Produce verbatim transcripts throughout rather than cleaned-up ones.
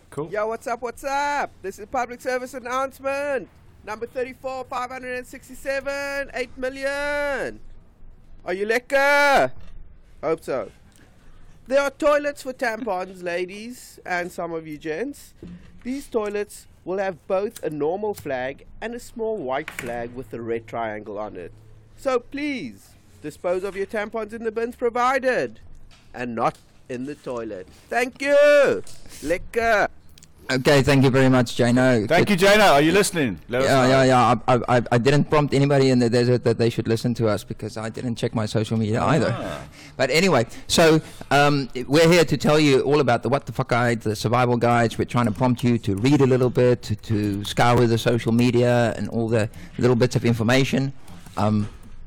Cool. Yo, what's up, what's up? This is public service announcement. Number thirty-four, five hundred sixty-seven, eight million. Are you lekker? Hope so. There are toilets for tampons, ladies, and some of you gents. These toilets will have both a normal flag and a small white flag with a red triangle on it. So please, dispose of your tampons in the bins provided, and not in the toilet. Thank you. Lekker. Okay, thank you very much, Jano. Thank you, Jana. Are you listening? Let us Yeah, know. yeah, yeah. I, I, I didn't prompt anybody in the desert that they should listen to us because I didn't check my social media either. Ah. But anyway, so um, we're here to tell you all about the What the Fuck Guide, the survival guides. We're trying to prompt you to read a little bit, to, to scour the social media and all the little bits of information. Um,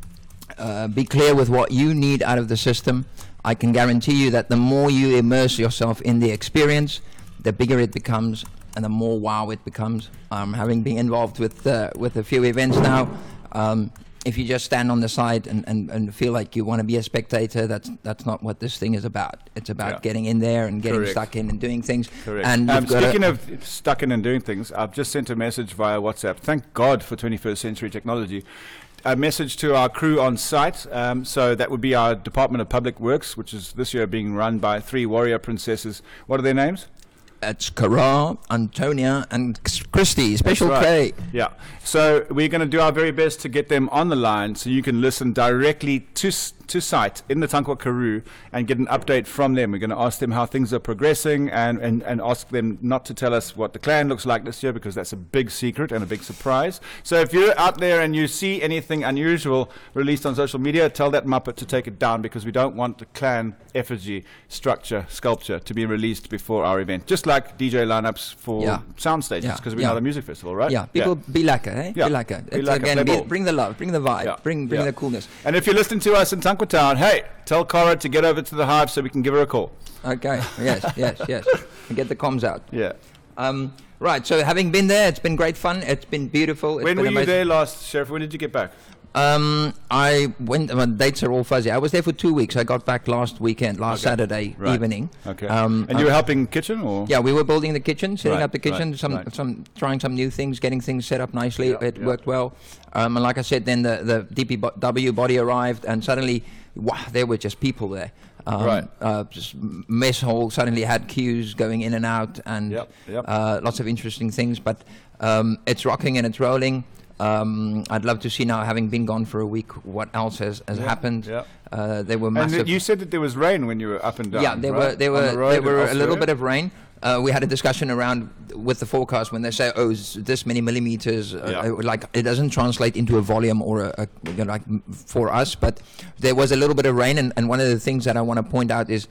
uh, be clear with what you need out of the system. I can guarantee you that the more you immerse yourself in the experience, the bigger it becomes and the more wow it becomes. Um, having been involved with uh, with a few events now, um, if you just stand on the side and, and, and feel like you want to be a spectator, that's that's not what this thing is about. It's about Yeah. getting in there and getting Correct. stuck in and doing things. Correct. And um, you've got speaking a, of stuck in and doing things, I've just sent a message via WhatsApp. Thank God for twenty-first century technology. A message to our crew on site. Um, so that would be our Department of Public Works, which is this year being run by three warrior princesses. What are their names? It's Cara, Antonia, and Christy, Special That's K. right. Yeah. So we're going to do our very best to get them on the line so you can listen directly to s- to site in the Tankwa Karoo and get an update from them. We're going to ask them how things are progressing and, and, and ask them not to tell us what the clan looks like this year because that's a big secret and a big surprise. So if you're out there and you see anything unusual released on social media, tell that Muppet to take it down because we don't want the clan effigy, structure, sculpture to be released before our event. Just like D J lineups for Yeah. sound stages Yeah. because we're Yeah. not a music festival, right? Yeah, people be like it, eh? Yeah. Be like it. Be It's like it. again, Play get- ball. bring the love, bring the vibe, Yeah. bring bring Yeah. the coolness. And if you're listening to us in Tankwa Town, hey, tell Cara to get over to the Hive so we can give her a call. Okay, yes, yes, yes. And get the comms out. Yeah. Um, right, so having been there, it's been great fun. It's been beautiful. It's When been were you amazing. there last, Sheriff? When did you get back? Um, I went. My dates are all fuzzy. I was there for two weeks. I got back last weekend, last Okay. Saturday Right. evening. Okay. Um, and you uh, were helping kitchen or? Yeah, we were building the kitchen, setting Right, up the kitchen, right, some, right. some, trying some new things, getting things set up nicely. Yeah, it yeah. worked well. Um, and like I said, then the, the D P W body arrived, and suddenly, wow, there were just people there. Um, Right. Uh, just mess hall suddenly had queues going in and out, and Yep, yep. Uh, lots of interesting things. But um, it's rocking and it's rolling. Um, I'd love to see now, having been gone for a week, what else has, has Yeah, happened. yeah. Uh, there were And massive. you said that there was rain when you were up and down. Yeah, there right? were there On were the road there and were a little elsewhere? bit of rain. Uh, we had a discussion around with the forecast when they say, "Oh, it's this many millimeters." Uh, Yeah. uh, like it doesn't translate into a volume or a, a you know, like m- for us, but there was a little bit of rain, and, and one of the things that I want to point out is,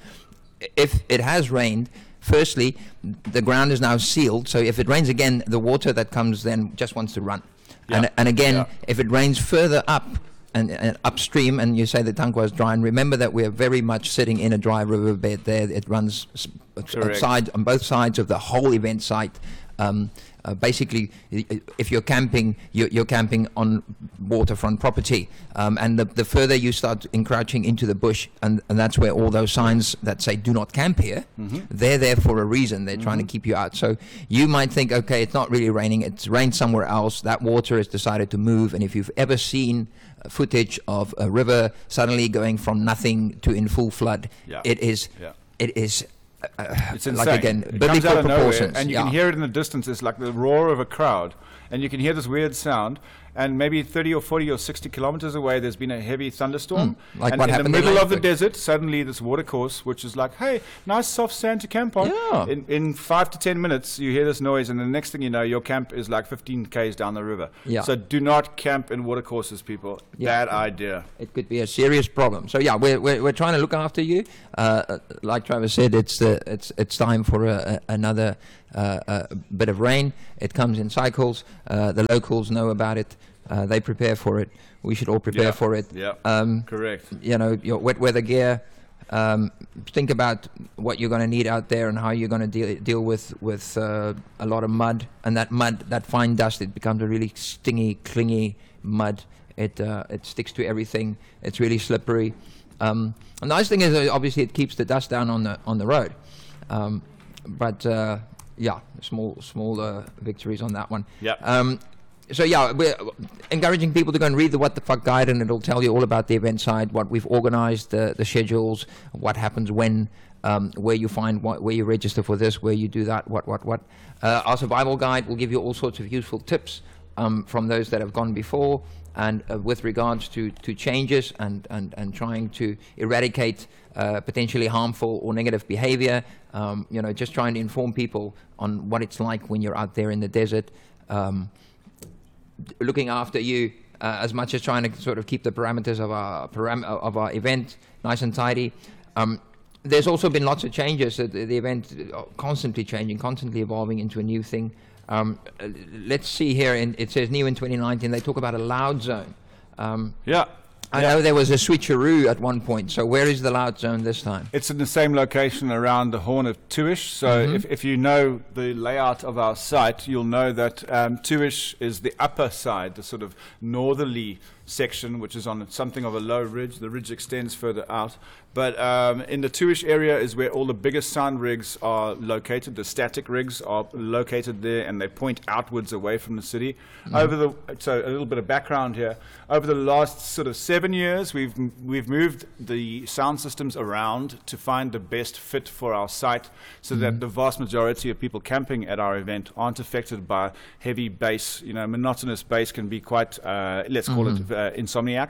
if it has rained. Firstly, the ground is now sealed, so if it rains again, the water that comes then just wants to run. Yeah. And, and again, Yeah. if it rains further up and, and upstream, and you say the Tankwa is dry, and remember that we're very much sitting in a dry riverbed there. It runs s- Correct. side on both sides of the whole event site. Um, uh, basically, i- i- if you're camping, you're, you're camping on waterfront property, um, and the, the further you start encroaching into the bush, and, and that's where all those signs that say "Do not camp here," Mm-hmm. they're there for a reason. They're trying to keep you out. So you might think, okay, it's not really raining; it's rained somewhere else. That water has decided to move, and if you've ever seen uh, footage of a river suddenly going from nothing to in full flood, Yeah. it is, Yeah. it is. Uh, It's insane. like again, it comes biblical out of nowhere, proportions, and you yeah. can hear it in the distance. It's like the roar of a crowd, and you can hear this weird sound. And maybe thirty or forty or sixty kilometers away, there's been a heavy thunderstorm. Mm, like and what in the happened in middle of the Langford. desert, suddenly this watercourse, which is like, hey, nice soft sand to camp on. Yeah. In, in five to ten minutes, you hear this noise, and the next thing you know, your camp is like fifteen k's down the river. Yeah. So do not camp in watercourses, people. Yeah. Bad idea. It could be a serious problem. So yeah, we're we're, we're trying to look after you. Uh, uh, like Travis said, it's the it's it's time for a, a, another uh, uh, bit of rain. It comes in cycles. Uh, the locals know about it. Uh, they prepare for it. We should all prepare Yeah. for it. Yeah. Um, Correct. you know, your wet weather gear. Um, think about what you're going to need out there and how you're going to deal deal with with uh, a lot of mud, and that mud, that fine dust, it becomes a really stingy, clingy mud. It uh, it sticks to everything. It's really slippery. Um, and the nice thing is, uh, obviously, it keeps the dust down on the on the road. Um, but uh, Yeah, small, smaller victories on that one. Yep. Um, so yeah, we're encouraging people to go and read the What the Fuck Guide, and it'll tell you all about the event side, what we've organized, the, the schedules, what happens when, um, where you find, what, where you register for this, where you do that, what, what, what. Uh, our survival guide will give you all sorts of useful tips um, from those that have gone before, and uh, with regards to, to changes and, and, and trying to eradicate uh, potentially harmful or negative behavior, um, you know, just trying to inform people on what it's like when you're out there in the desert, um, looking after you uh, as much as trying to sort of keep the parameters of our, param of our event nice and tidy. Um, there's also been lots of changes. The, the event uh, constantly changing, constantly evolving into a new thing. Um, uh, let's see here, in, it says new in twenty nineteen, they talk about a loud zone. Um, Yeah. I Yeah. know there was a switcheroo at one point, so where is the loud zone this time? It's in the same location around the Horn of Tuish. So Mm-hmm. if, if you know the layout of our site, you'll know that um, Tuish is the upper side, the sort of northerly section, which is on something of a low ridge. The ridge extends further out. But um, in the Tuish area is where all the biggest sound rigs are located. The static rigs are located there, and they point outwards away from the city. Mm-hmm. Over the so a little bit of background here. Over the last sort of seven years, we've we've moved the sound systems around to find the best fit for our site, so that the vast majority of people camping at our event aren't affected by heavy bass. You know, monotonous bass can be quite uh, let's call it uh, insomniac.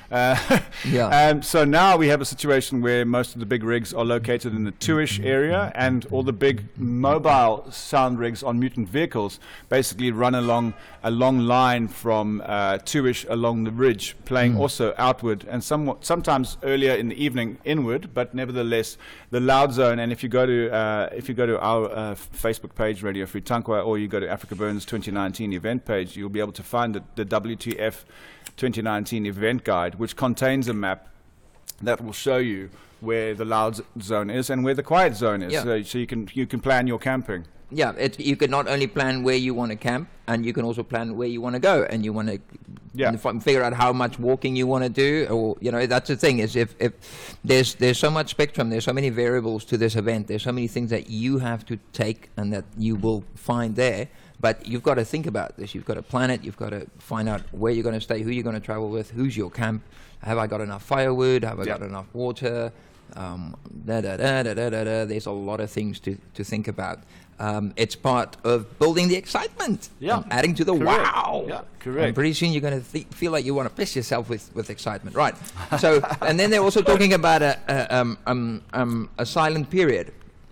Uh, Yeah. Um, so now we have a situation where most of the big rigs are located in the Tuish area, and all the big mobile sound rigs on mutant vehicles basically run along a long line from uh, Tuish along the ridge, playing also outward and somewhat sometimes earlier in the evening inward, but nevertheless the loud zone. And if you go to uh, if you go to our uh, Facebook page, Radio Free Tankwa, or you go to Africa Burns twenty nineteen event page, you'll be able to find the, the W T F twenty nineteen event guide, which contains a map that will show you where the loud z- zone is and where the quiet zone is, Yeah. so, so you can you can plan your camping. Yeah, it, you can not only plan where you want to camp, and you can also plan where you want to go, and you want to Yeah. f- figure out how much walking you want to do, or you know, that's the thing is if, if there's there's so much spectrum, there's so many variables to this event, there's so many things that you have to take and that you will find there. But you've got to think about this. You've got to plan it. You've got to find out where you're going to stay, who you're going to travel with, who's your camp. Have I got enough firewood? Have I Yeah. got enough water? Um, da, da, da, da, da, da, da. There's a lot of things to, to think about. Um, it's part of building the excitement. Yeah. and adding to the Correct. wow. Yeah, correct. And pretty soon you're going to th- feel like you want to piss yourself with, with excitement. Right. So, and then they're also talking about a, a, um, um, um, a silent period.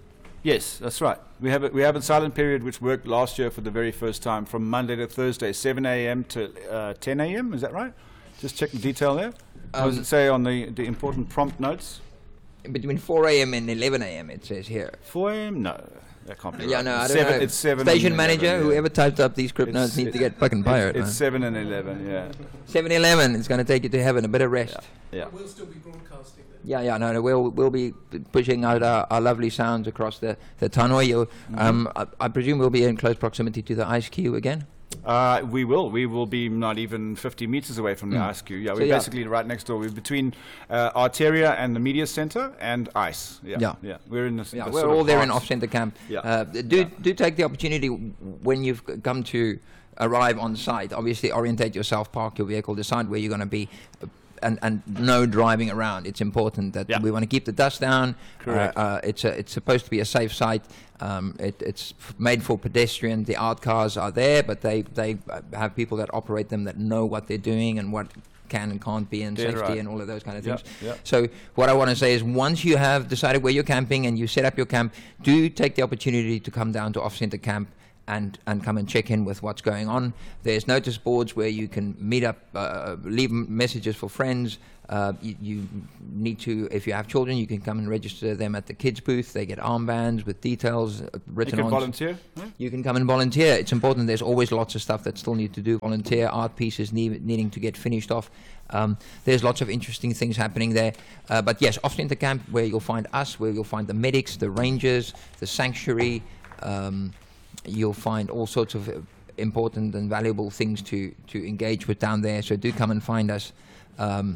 Yes, that's right. We have a, we have a silent period which worked last year for the very first time, from Monday to Thursday, seven a.m. to uh, ten a.m. Is that right? Just check the detail there. What does Um, it say on the, the important prompt notes? Between four a.m. and eleven a.m. it says here. four a.m.? No, that can't be Yeah, right. no, I It's don't seven, know. It's seven. Station and manager, eleven, yeah. whoever typed up these script It's- notes, need it- to get fucking fired. It's man. seven and eleven. Yeah, seven eleven, it's going to take you to heaven, a bit of rest. yeah. We'll still be broadcasting then. Yeah, yeah, no, no, we'll we'll be p- pushing out our, our lovely sounds across the the Tanoi. You, Mm-hmm. um, I, I presume we'll be in close proximity to the ice queue again. Uh, we will. We will be not even fifty meters away from the Mm. ice queue. Yeah, So, we're yeah. basically right next door. We're between uh, Arteria and the media center and ice. Yeah, Yeah. yeah. We're in the. Yeah, the we're sort of all there in heart. off-center camp. Yeah. Uh, do Yeah. do take the opportunity w- when you've c- come to arrive on site. Obviously, orientate yourself, park your vehicle, decide where you're going to be, uh, and and no driving around. It's important that Yeah. we want to keep the dust down. Correct. Uh, uh, it's a, it's supposed to be a safe site. Um, it, it's f- made for pedestrians. The art cars are there, but they they uh, have people that operate them that know what they're doing and what can and can't be, and Dead safety right. and all of those kind of Yeah, things. yeah. So what I want to say is, once you have decided where you're camping and you set up your camp, do take the opportunity to come down to off-center camp and, and come and check in with what's going on. There's notice boards where you can meet up, uh, leave m- messages for friends. Uh, you, you need to, if you have children, you can come and register them at the kids booth. They get armbands with details uh, You written can on. volunteer. Yeah? You can come and volunteer. It's important. There's always lots of stuff that still need to do. Volunteer, art pieces need, needing to get finished off. Um, there's lots of interesting things happening there. Uh, but yes, off-center camp, where you'll find us, where you'll find the medics, the rangers, the sanctuary. Um, you'll find all sorts of uh, important and valuable things to, to engage with down there. So do come and find us. Um,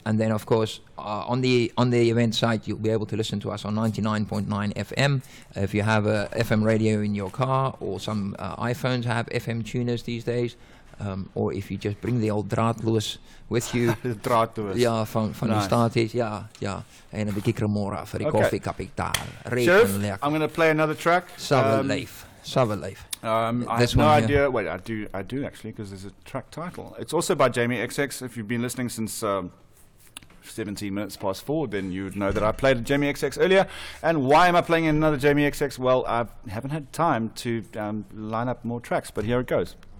and then of course uh, on the on the event site you'll be able to listen to us on ninety-nine point nine F M. If you have a F M radio in your car, or some uh, iPhones have F M tuners these days, um, or if you just bring the old draadloos with you. Draadloos. Ja, van, van Nice. die staties, ja, ja. En een beetje cremora vir die Okay. koffiekapitaal. Sheriff, Reken lekker. I'm going to play another track. Save Um, life. Save life. Um, I This have no one here. idea. Wait, I do. I do actually, because there's a track title. It's also by Jamie X X. If you've been listening since um, seventeen minutes past four, then you would know that I played a Jamie X X earlier. And why am I playing another Jamie X X? Well, I haven't had time to um, line up more tracks, but here it goes.